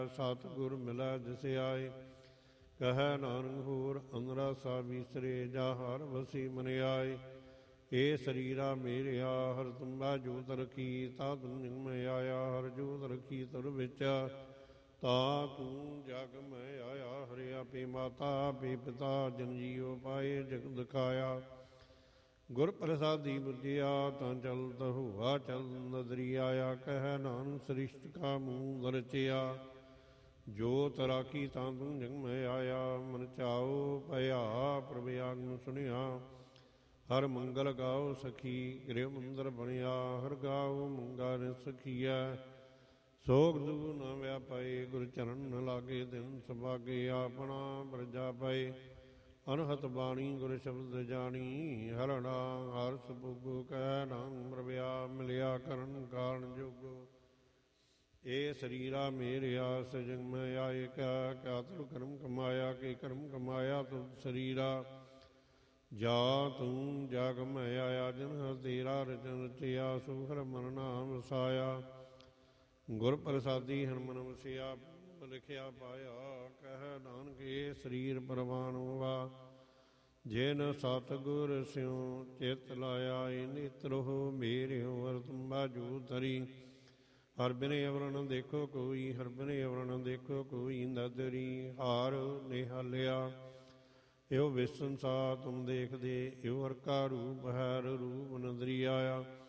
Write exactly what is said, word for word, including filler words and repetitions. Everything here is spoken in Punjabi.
ਸਤਿਗੁਰ ਮਿਲੈ ਦਿਸ ਆਏ। ਕਹੈ ਨਾਨਕ ਹੋਰ ਅੰਦਰਾ ਸਾ ਵਿਸਰੇ, ਜਾ ਹਰ ਵਸੀ ਮਨ ਆਏ। ਏ ਸਰੀਰਾ ਮੇਰਿਆ ਹਰ ਤੁੰਬਾ ਜੋਤ ਰਖੀ, ਤਾ ਤੁਮ ਨਿਗਮ ਆਇਆ ਹਰ ਜੋਤ ਰਖੀ ਤੁਰ ਵਿੱਚ। ਤਾ ਤੂੰ ਜਗ ਮੈਂ ਆਇਆ ਹਰਿ ਆਪੇ ਮਾਤਾ ਆਪੇ ਪਿਤਾ, ਜਨ ਜੀਉ ਪਾਏ ਜਗ ਦਿਖਾਇਆ। ਗੁਰ ਪ੍ਰਸਾਦੀ ਬੁਝਿਆ ਤਾਂ ਚਲਤ ਹੋਆ ਚਲ ਨਦਰੀ ਆਇਆ। ਕਹਿ ਨਾਨਕ ਸ੍ਰਿਸ਼ਟ ਕਾ ਮੂੰਹ ਰਚਿਆ, ਜੋਤ ਰਾਖੀ ਤਾਂ ਤੂੰ ਜਗ ਮੈਂ ਆਇਆ। ਮਨ ਚਾਓ ਭਇਆ ਪ੍ਰਭ ਆਗਮ ਸੁਣਿਆ, ਹਰ ਮੰਗਲ ਗਾਓ ਸਖੀ ਗ੍ਰਹਿ ਮੰਦਰ ਬਣਿਆ। ਹਰ ਗਾਓ ਮੰਗਾ ਨਿ ਸਖੀਐ, ਸੋਗ ਦੁ ਨ ਵਿਆਪਾਏ। ਗੁਰ ਚਰਨ ਨ ਲਾਗੇ ਦਿਨ ਸੁਭਾਗੇ, ਆਪਣਾ ਬਰਜਾ ਪਾਏ। ਅਨਹਤ ਬਾਣੀ ਗੁਰ ਸ਼ਬਦ ਜਾਣੀ, ਹਰਣਾ ਹਰ ਸੁਭੁਗੁ। ਕਹਿ ਨਾਮ ਪ੍ਰਭਿਆ ਮਿਲਿਆ ਕਰਨ ਕਾਰਨ ਜੋਗੋ। ਏ ਸਰੀਰਾ ਮੇਰਿਆ ਸਜਗ ਮੈਂ ਆਏ। ਕਾ ਕਿਆ ਤੁ ਕਰਮ ਕਮਾਇਆ, ਕਿ ਕਰਮ ਕਮਾਇਆ ਤੁ ਸਰੀਰਾ। ਜਾ ਤੂੰ ਜਗ ਮੈਂ ਆਇਆ, ਜਿਨ ਹਰ ਤੇਰਾ ਰਚਨ ਰਚਿਆ। ਸੋ ਹਰ ਮਨ ਨਾਮ ਵਸਾਇਆ, ਗੁਰ ਪ੍ਰਸਾਦੀ ਹਰਮਨ ਵਸਿਆ। ਲਿਖਿਆ ਪਾਇਆ ਕਹਿ ਨਾਨਕ, ਏ ਸਰੀਰ ਪ੍ਰਵਾਨ ਹੋਵਾ। ਜਿਨ ਸਤਿਗੁਰ ਸਿਉ ਚਿਤ ਲਾਇਆ, ਏ ਨੇਤਰੋ ਮੇਰਿਓ ਹਰ ਤੁੰਬਾ ਜੋਤ ਧਰੀ। ਹਰ ਬਿਨ ਅਵਰ ਨ ਦੇਖੋ ਕੋਈ, ਹਰ ਬਿਨ ਅਵਰ ਨ ਦੇਖੋ ਕੋਈ। ਨਦਰੀ ਹਾਰ ਨਿਹਾਲਿਆ, ਇਹੋ ਵਿਸੰਸਾ ਤੁਮ ਦੇਖਦੇ। ਇਹੋ ਹਰ ਕਾ ਰੂਪ ਹੈ, ਹਰ ਰੂਪ ਨਦਰੀ ਆਇਆ।